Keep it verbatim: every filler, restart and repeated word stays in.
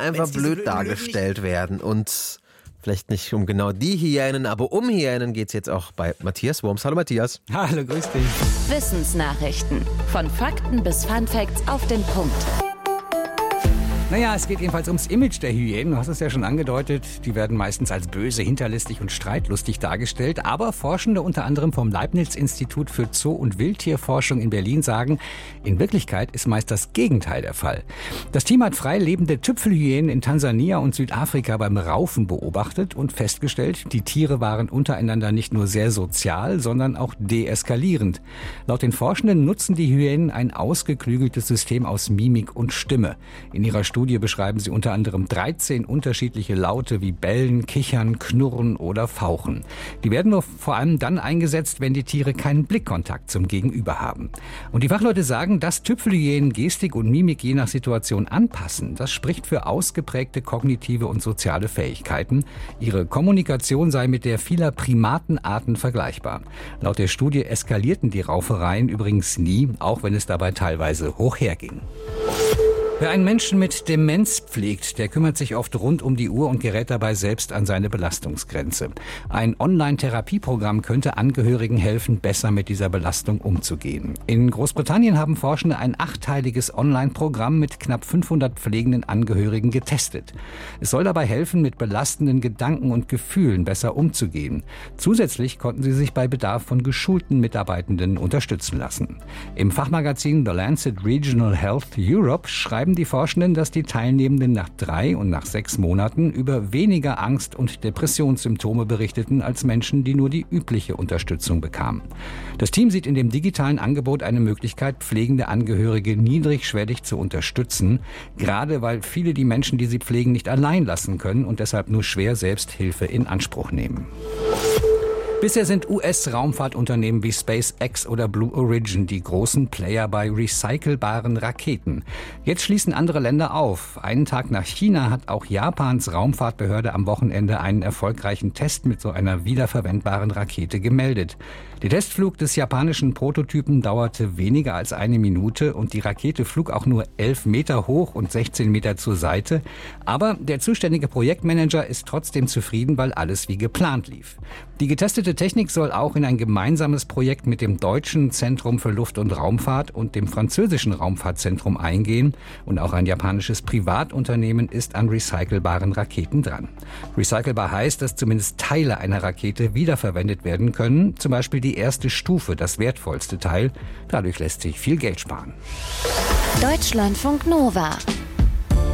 einfach blöd dargestellt werden. Und vielleicht nicht um genau die Hyänen, aber um Hyänen geht es jetzt auch bei Matthias Worms. Hallo Matthias. Hallo, grüß dich. Wissensnachrichten. Von Fakten bis Funfacts auf den Punkt. Naja, es geht jedenfalls ums Image der Hyänen. Du hast es ja schon angedeutet. Die werden meistens als böse, hinterlistig und streitlustig dargestellt. Aber Forschende unter anderem vom Leibniz-Institut für Zoo- und Wildtierforschung in Berlin sagen, in Wirklichkeit ist meist das Gegenteil der Fall. Das Team hat frei lebende Tüpfelhyänen in Tansania und Südafrika beim Raufen beobachtet und festgestellt, die Tiere waren untereinander nicht nur sehr sozial, sondern auch deeskalierend. Laut den Forschenden nutzen die Hyänen ein ausgeklügeltes System aus Mimik und Stimme. In ihrer Studie beschreiben sie unter anderem dreizehn unterschiedliche Laute wie Bellen, Kichern, Knurren oder Fauchen. Die werden nur vor allem dann eingesetzt, wenn die Tiere keinen Blickkontakt zum Gegenüber haben. Und die Fachleute sagen, dass Tüpfelhyänen Gestik und Mimik je nach Situation anpassen. Das spricht für ausgeprägte kognitive und soziale Fähigkeiten. Ihre Kommunikation sei mit der vieler Primatenarten vergleichbar. Laut der Studie eskalierten die Raufereien übrigens nie, auch wenn es dabei teilweise hoch herging. Wer einen Menschen mit Demenz pflegt, der kümmert sich oft rund um die Uhr und gerät dabei selbst an seine Belastungsgrenze. Ein Online-Therapieprogramm könnte Angehörigen helfen, besser mit dieser Belastung umzugehen. In Großbritannien haben Forschende ein achtteiliges Online-Programm mit knapp fünfhundert pflegenden Angehörigen getestet. Es soll dabei helfen, mit belastenden Gedanken und Gefühlen besser umzugehen. Zusätzlich konnten sie sich bei Bedarf von geschulten Mitarbeitenden unterstützen lassen. Im Fachmagazin The Lancet Regional Health Europe schreiben die Forschenden, dass die Teilnehmenden nach drei und nach sechs Monaten über weniger Angst- und Depressionssymptome berichteten als Menschen, die nur die übliche Unterstützung bekamen. Das Team sieht in dem digitalen Angebot eine Möglichkeit, pflegende Angehörige niedrigschwellig zu unterstützen, gerade weil viele die Menschen, die sie pflegen, nicht allein lassen können und deshalb nur schwer selbst Hilfe in Anspruch nehmen. Bisher sind U S-Raumfahrtunternehmen wie SpaceX oder Blue Origin die großen Player bei recycelbaren Raketen. Jetzt schließen andere Länder auf. Einen Tag nach China hat auch Japans Raumfahrtbehörde am Wochenende einen erfolgreichen Test mit so einer wiederverwendbaren Rakete gemeldet. Der Testflug des japanischen Prototypen dauerte weniger als eine Minute und die Rakete flog auch nur elf Meter hoch und sechzehn Meter zur Seite. Aber der zuständige Projektmanager ist trotzdem zufrieden, weil alles wie geplant lief. Die getestete Technik soll auch in ein gemeinsames Projekt mit dem Deutschen Zentrum für Luft- und Raumfahrt und dem französischen Raumfahrtzentrum eingehen. Und auch ein japanisches Privatunternehmen ist an recycelbaren Raketen dran. Recycelbar heißt, dass zumindest Teile einer Rakete wiederverwendet werden können, zum Beispiel die erste Stufe, das wertvollste Teil. Dadurch lässt sich viel Geld sparen. Deutschlandfunk Nova